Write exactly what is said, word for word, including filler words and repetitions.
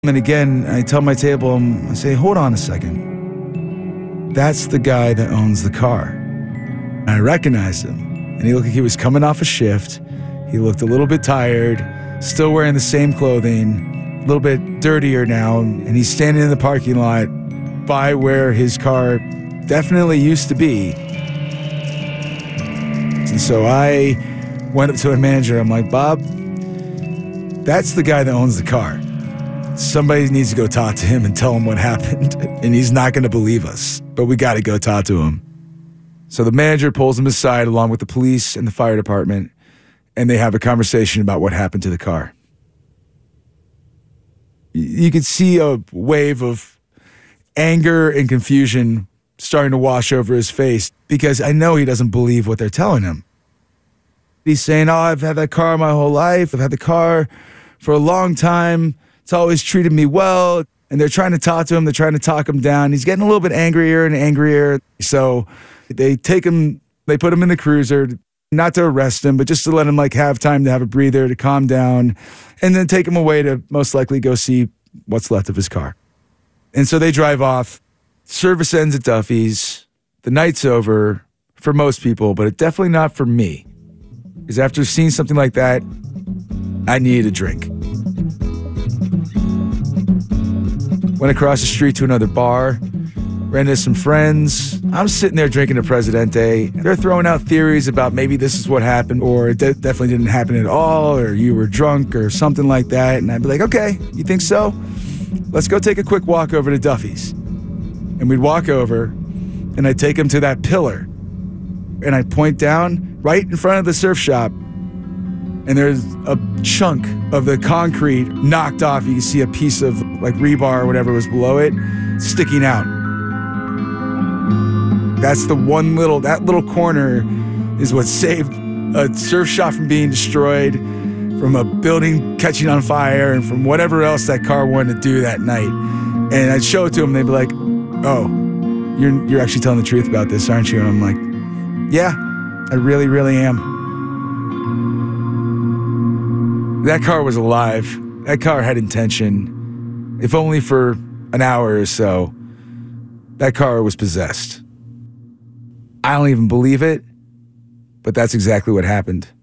And again, I tell my table, um, I say, hold on a second. That's the guy that owns the car. And I recognized him. And he looked like he was coming off a shift. He looked a little bit tired, still wearing the same clothing, a little bit dirtier now. And he's standing in the parking lot by where his car definitely used to be. And so I went up to a manager. I'm like, Bob, that's the guy that owns the car. Somebody needs to go talk to him and tell him what happened. And he's not going to believe us, but we got to go talk to him. So the manager pulls him aside along with the police and the fire department, and they have a conversation about what happened to the car. You could see a wave of anger and confusion starting to wash over his face because I know he doesn't believe what they're telling him. He's saying, oh, I've had that car my whole life. I've had the car for a long time. It's always treated me well. And they're trying to talk to him. They're trying to talk him down. He's getting a little bit angrier and angrier. So they take him, they put him in the cruiser, not to arrest him, but just to let him like have time to have a breather, to calm down, and then take him away to most likely go see what's left of his car. And so they drive off. Service ends at Duffy's. The night's over for most people, but definitely not for me. Because after seeing something like that, I needed a drink. Went across the street to another bar, ran into some friends. I'm sitting there drinking a Presidente. They're throwing out theories about maybe this is what happened, or it de- definitely didn't happen at all, or you were drunk, or something like that. And I'd be like, okay, you think so? Let's go take a quick walk over to Duffy's. And we'd walk over, and I'd take him to that pillar. And I'd point down right in front of the surf shop, and there's a chunk of the concrete knocked off. You can see a piece of like rebar or whatever was below it sticking out. That's the one little, that little corner is what saved a surf shop from being destroyed, from a building catching on fire, and from whatever else that car wanted to do that night. And I'd show it to them, and they'd be like, oh, you're, you're actually telling the truth about this, aren't you? And I'm like, yeah, I really, really am. That car was alive. That car had intention. If only for an hour or so, that car was possessed. I don't even believe it, but that's exactly what happened.